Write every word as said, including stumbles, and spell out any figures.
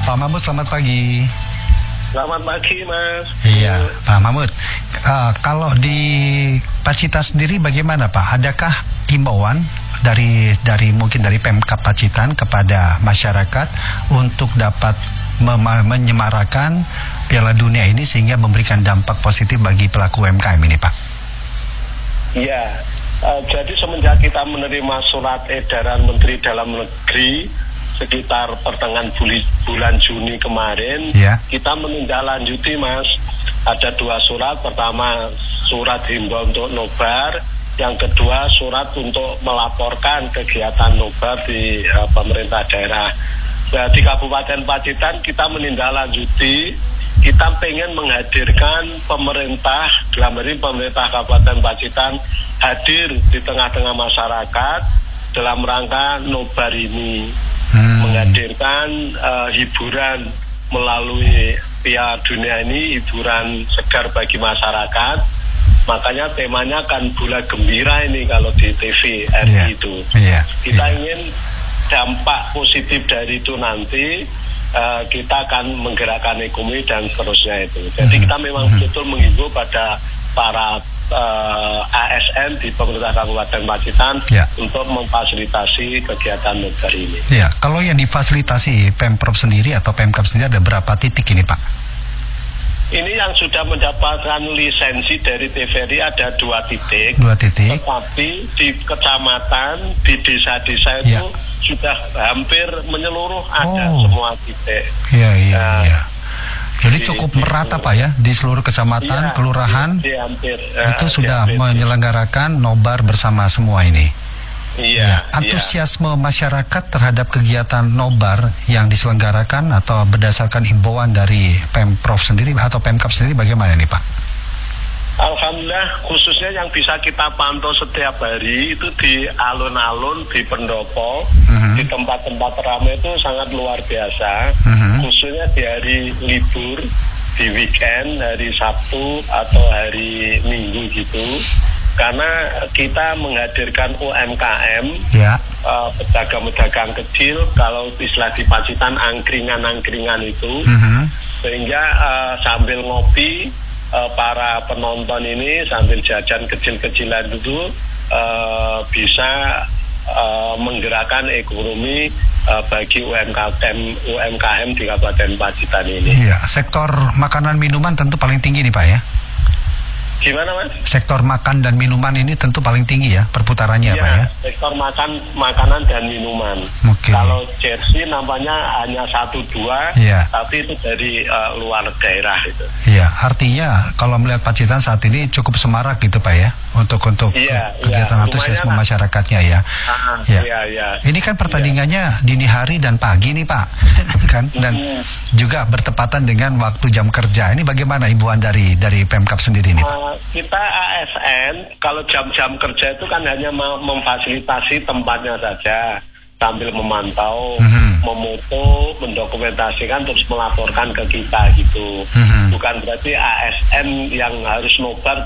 Pak Mahmud, selamat pagi. Selamat pagi, Mas. Iya, Pak Mahmud. Uh, kalau di Pacitan sendiri bagaimana, Pak? Adakah himbauan dari dari mungkin dari Pemkab Pacitan kepada masyarakat untuk dapat mem- menyemarakan Piala Dunia ini sehingga memberikan dampak positif bagi pelaku U M K M ini, Pak? Iya. Uh, jadi semenjak kita menerima surat edaran Menteri Dalam Negeri sekitar pertengahan buli, bulan Juni kemarin, yeah. kita menindaklanjuti, Mas. Ada dua surat. Pertama, surat himbau untuk nobar. Yang kedua, surat untuk melaporkan kegiatan nobar di uh, pemerintah daerah. Nah, di Kabupaten Pacitan kita menindaklanjuti. Kita pengen menghadirkan pemerintah, dalam ini pemerintah Kabupaten Pacitan hadir di tengah-tengah masyarakat dalam rangka nobar ini. Hmm. Menghadirkan uh, hiburan melalui Piala Dunia ini, hiburan segar bagi masyarakat. Makanya temanya kan Bola Gembira ini kalau di T V R I yeah. itu. Yeah. Kita yeah. ingin dampak positif dari itu nanti uh, kita akan menggerakkan ekonomi dan seterusnya itu. Jadi hmm. kita memang hmm. betul menghimbau pada para uh, A S N di pemerintah Kabupaten Pacitan ya. untuk memfasilitasi kegiatan nobar ini. Ya, kalau yang difasilitasi Pemprov sendiri atau Pemkab sendiri ada berapa titik ini, Pak? Ini yang sudah mendapatkan lisensi dari T V R I ada dua titik. Dua titik. Tetapi di kecamatan, di desa-desa itu ya. sudah hampir menyeluruh ada oh. semua titik. Iya, iya, nah, iya. Jadi cukup merata, Pak, ya, di seluruh kecamatan, ya, kelurahan, di, di hampir, itu uh, sudah hampir, menyelenggarakan nobar bersama semua ini. Iya. Ya, antusiasme ya. masyarakat terhadap kegiatan nobar yang diselenggarakan atau berdasarkan himbauan dari Pemprov sendiri atau Pemkab sendiri bagaimana nih, Pak? Alhamdulillah, khususnya yang bisa kita pantau setiap hari itu di alun-alun, di pendopo, uh-huh. di tempat-tempat ramai itu sangat luar biasa. Uh-huh. Khususnya di hari libur, di weekend, hari Sabtu atau hari Minggu gitu. Karena kita menghadirkan U M K M, yeah. uh, pedagang-pedagang kecil, kalau istilah di Pacitan angkringan-angkringan itu, uh-huh. sehingga uh, sambil ngopi, Uh, para penonton ini sambil jajan kecil-kecilan itu uh, bisa uh, menggerakkan ekonomi uh, bagi U M K M U M K M di Kabupaten Pacitan ini. Iya, sektor makanan minuman tentu paling tinggi nih, Pak, ya. Gimana, Mas? Sektor makan dan minuman ini tentu paling tinggi ya perputarannya, ya, Pak, ya. Sektor makan, makanan dan minuman. Okay. Kalau jersey nampaknya hanya satu dua, ya. tapi itu dari uh, luar daerah itu. Iya, artinya kalau melihat Pacitan saat ini cukup semarak gitu, Pak, ya, untuk untuk ya, kegiatan ya, antusiasme masyarakatnya ya. Ah, ya. Ya, ya. Ini kan pertandingannya ya. dini hari dan pagi nih, Pak, kan, dan hmm. juga bertepatan dengan waktu jam kerja. Ini bagaimana himbauan dari dari Pemkab sendiri nih, Pak? Uh, kita A S N kalau jam-jam kerja itu kan hanya memfasilitasi tempatnya saja sambil memantau, mm-hmm. memoto, mendokumentasikan terus melaporkan ke kita gitu. Mm-hmm. Bukan berarti A S N yang harus nobar